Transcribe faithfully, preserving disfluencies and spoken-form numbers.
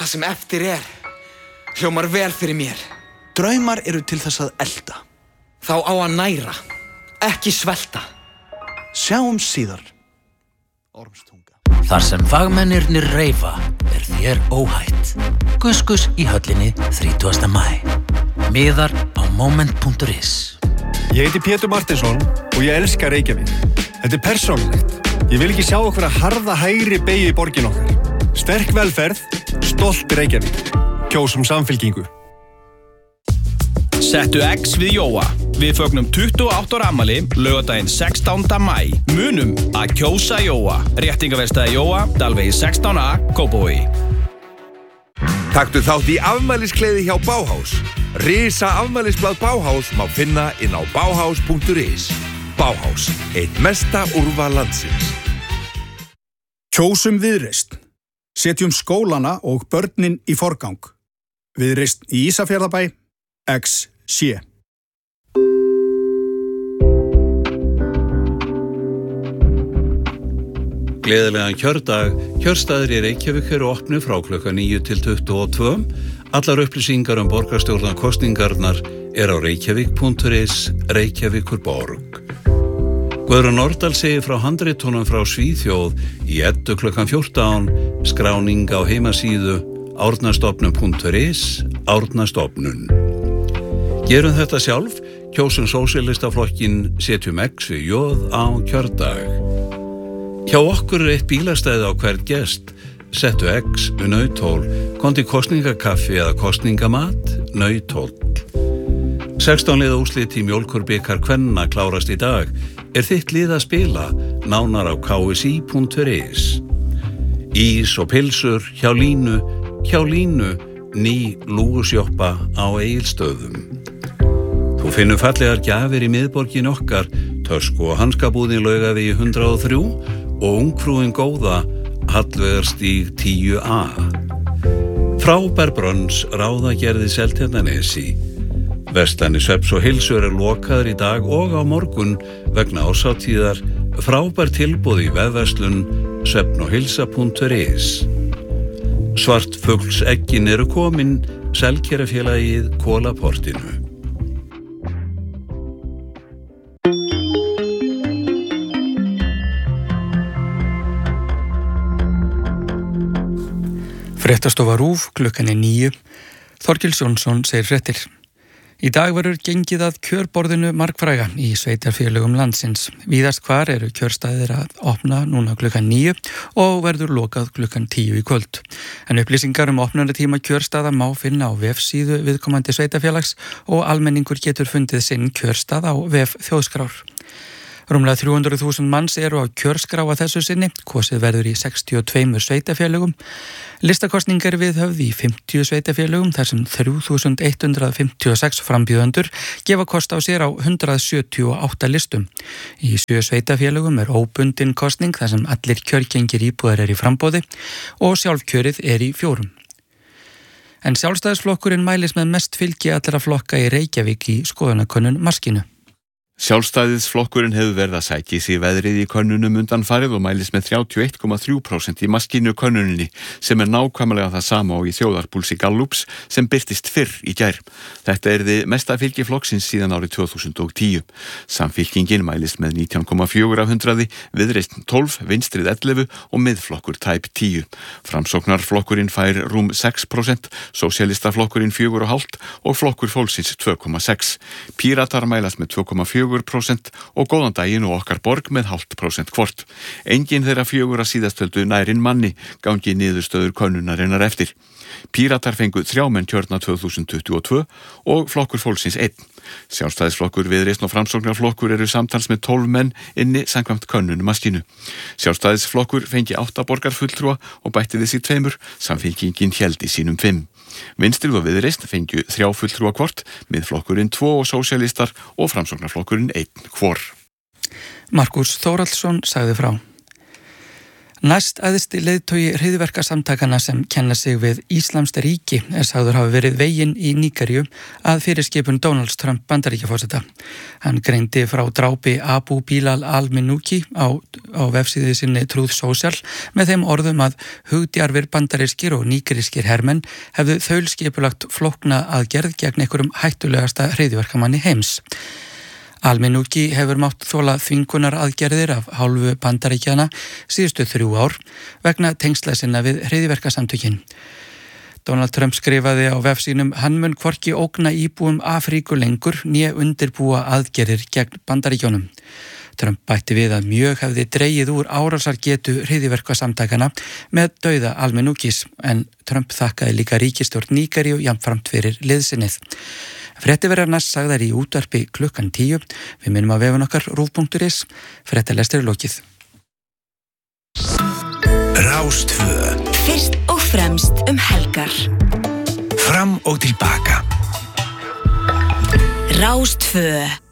Það sem eftir er hljómar vel fyrir mér. Draumar eru til þess að elda. Þá á að næra, ekki svelta. Sjáum síðar. Ormstunga. Þar sem fagmennirnir reifa er þér óhætt. Gus-gus í höllinni þrítugasta maí. Miðar á moment punktur is. Ég heiti Pétur Martinsson og ég elska Reykjavík. Þetta er persónulegt. Ég vil ekki sjá okkur að harða hægri beygju í borgin okkar. Sterk velferð, stolt Reykjavík. Kjósum samfylkingu. Settu X við Jóa. Við fögnum tuttugu og átta ára afmæli laugardaginn sextánda maí. Munum að kjósa Jóa. Réttingaverkstæði Jóa, Dalvegi sextán A, Kópavogi. Taktu þátt í afmæliskleði hjá Bauhaus. Risa afmælisblað Bauhaus má finna inn á bauhaus punktur is. Bauhaus, eitt mesta úrval landsins. Kjósum Viðreisn. Setjum skólana og börnin í forgang. Viðreisn í Ísafjarðarbæ, X C. Gleðilegan kjördag. Kjörstaðir í Reykjavík eru opnu frá klukkan níu til tuttugu og tvö. Allar upplýsingar um borgarstjórnarkosningarnar er á reykjavík punktur is, Reykjavíkur borg. Guðrún Nordal segir frá handritunum frá Svíþjóð í Eddu klukkan fjórtán, skráning á heimasíðu árnastofnun punktur is, Árnastofnun. Gerum þetta sjálf, kjósum sósíalistaflokkin, setjum X við Jóð á kjördag. Hjá okkur er eitt bílastæði á hvern gest, settu X við Nauthól, komdu í kosningakaffi eða kosningamat, Nauthól. sextán liða úrslit í mjólkurbikar kvenna klárast í dag. Er þitt lið að spila? Nánar á k s i punktur is. Ís og pilsur hjá Línu, hjá Línu, ný lúgusjoppa á Egilsstöðum. Þú finnur fallegar gjafir í miðborgin okkar, tösku og hanskabúðin Laugavegi hundrað og þrjú og ungfrúin góða, Hallveigarstíg tíu A. Frábær brönns ráðagerði Seltjarnarnesi. Verslanir Svefns og Heilsu er lokaður í dag og á morgun vegna árshátíðar. Frábær tilboð í vefverslun svefn og heilsa punktur is. Svartfuglseggin eru komin, Selkerafélagið Kolaportinu. Fréttastofa RÚV, klukkan er níu. Þorkels Jónsson segir fréttir. Í dag verður gengið að kjörborðinu margfræga í sveitarfélögum landsins. Víðast hvar eru kjörstaðir að opna núna klukkan níu og verður lokað klukkan tíu í kvöld. En upplýsingar um opnunartíma kjörstaða má finna á vefsíðu viðkomandi sveitarfélags og almenningur getur fundið sinn kjörstað á vef þjóðskrár. Rúmlega þrjú hundruð þúsund manns eru á kjörskrá að þessu sinni, kosið verður í sextíu og tvö sveitarfélögum. Listakostningar við höfð í fimmtíu sveitarfélögum þar sem þrjú þúsund hundrað fimmtíu og sex frambjóðendur gefa kost á sér á hundrað sjötíu og átta listum. Í sjö sveitarfélögum er óbundin kosning þar sem allir kjörgengir íbúðar er í framboði og sjálfkjörið er í fjórum. En Sjálfstæðisflokkurinn mælis með mest fylgi allra flokka í Reykjavík í skoðanakönnun Maskínu. Sjálfstæðisflokkurinn hefur verið að sækja í sig veðrið í könnunum undanfarið og mælis með þrjátíu og eitt komma þrjú prósent í Maskínu könnuninni sem er nákvæmlega það sama og í þjóðarpúlsi Gallups sem birtist fyrr í gær. Þetta er þið mesta fylgi flokksins síðan árið tvö þúsund og tíu. Samfylkingin mælis með nítján komma fjögur af hundraði, Viðreisn tólf, Vinstrið ellefu og Miðflokkur tæp tíu. Framsóknarflokkurinn fær rúm sex prósent, Sósíalistaflokkurinn fjögur og hálft og Flokkur fólksins tvö komma sex. Píratar mælast með tvö komma fjögur prósent og góðan daginn og okkar borg með hálft prósent hvort. Engin þeirra fjögur að síðastöldu nærinn manni gangi niðurstöður könnunarinnar eftir. Píratar fengu þrjá menn kjörna tvö þúsund tuttugu og tvö og Flokkur fólksins einn. Sjálfstæðisflokkur, Viðreisn og Framsóknarflokkur eru samtals með tólf menn inni samkvæmt könnunum Maskínu. Sjálfstæðisflokkur fengi átta borgarfulltrúa og bætti þessi tveimur, Samfylkingin héldi sínum fimm. Vinstrið og Viðreisn fengju þrjá fulltrúa hvort, Miðflokkurinn tvo og Sósíalistar og Framsóknarflokkurinn einn hvor. Markus Þórhallsson sagði frá. Næst æðsti leiðtogi hryðjuverkasamtakana sem kenna sig við Íslamskt ríki er sagður hafa verið veginn í Nígeríu að fyrirskipun Donald Trump Bandaríkjaforseta. Hann greindi frá drápi Abu Bilal al-Minuki á, á vefsíðu sinni Truth Social með þeim orðum að hugdjarfir bandarískir og nígerískir hermenn hefðu þaulskipulagt flókna aðgerð gegn einhverjum hættulegasta hryðjuverkamanni heims. Al-Minuki hefur mátt þola þvingunar aðgerðir af hálfu Bandaríkjana síðustu þrjú ár vegna tengsla sinna við hryðjuverkasamtökin. Donald Trump skrifaði á vefsínum: hann mun hvorki ógna íbúum Afríku lengur né undirbúa aðgerðir gegn Bandaríkjónum. Trump bætti við að mjög hefði dregið úr árásargetu hryðjuverkasamtakana með dauða Al-Minukis, en Trump þakkaði líka ríkisstjórn Nígeríu jafnframt fyrir liðsinnið. Fréttir verða næst sagðar í útvarpi klukkan tíu. Við minnum að vefun okkar rúv punktur is. Fréttalestur er lokið. Rástvö. Fyrst og fremst um helgar. Fram og tilbaka. Rástvö.